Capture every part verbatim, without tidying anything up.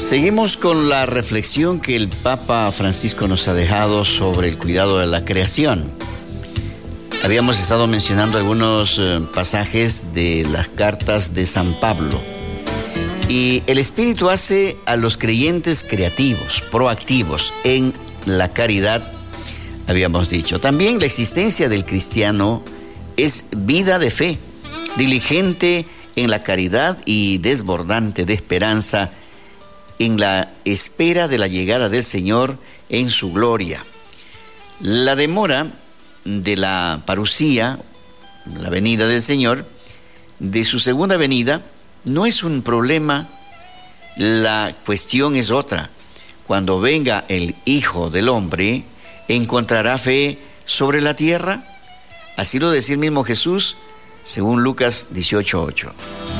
Seguimos con la reflexión que el Papa Francisco nos ha dejado sobre el cuidado de la creación. Habíamos estado mencionando algunos eh, pasajes de las cartas de San Pablo. Y el Espíritu hace a los creyentes creativos, proactivos en la caridad, habíamos dicho. También la existencia del cristiano es vida de fe, diligente en la caridad y desbordante de esperanza en la espera de la llegada del Señor en su gloria. La demora de la parusía, la venida del Señor, de su segunda venida, no es un problema. La cuestión es otra. Cuando venga el Hijo del Hombre, ¿encontrará fe sobre la tierra? Así lo decía el mismo Jesús, según Lucas dieciocho ocho.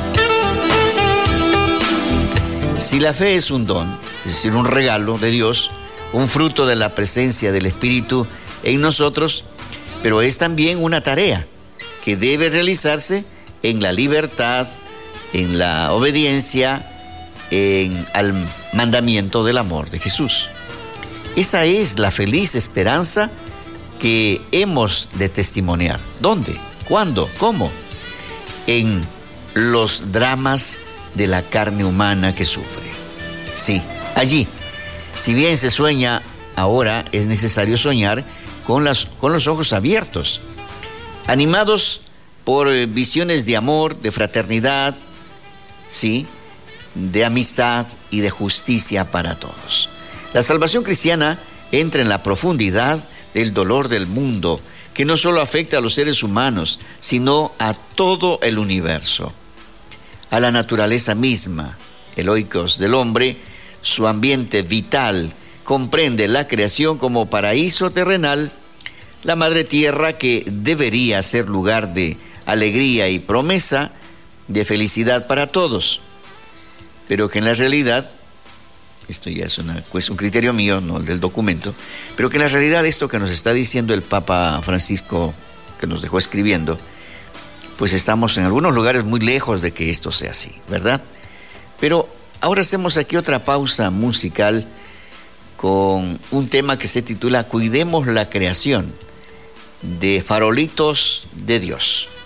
Si la fe es un don, es decir, un regalo de Dios, un fruto de la presencia del Espíritu en nosotros, pero es también una tarea que debe realizarse en la libertad, en la obediencia, en, al mandamiento del amor de Jesús. Esa es la feliz esperanza que hemos de testimoniar. ¿Dónde? ¿Cuándo? ¿Cómo? En los dramas de la carne humana que sufre. Sí, allí. Si bien se sueña ahora, es necesario soñar con, las, con los ojos abiertos, animados por visiones de amor, de fraternidad, sí, de amistad y de justicia para todos. La salvación cristiana entra en la profundidad del dolor del mundo, que no solo afecta a los seres humanos, sino a todo el universo, a la naturaleza misma. El oikos del hombre, su ambiente vital, comprende la creación como paraíso terrenal, la madre tierra que debería ser lugar de alegría y promesa de felicidad para todos, pero que en la realidad, esto ya es una, pues un criterio mío, no el del documento, pero que en la realidad esto que nos está diciendo el Papa Francisco, que nos dejó escribiendo, pues estamos en algunos lugares muy lejos de que esto sea así, ¿verdad? Pero ahora hacemos aquí otra pausa musical con un tema que se titula Cuidemos la creación, de Farolitos de Dios.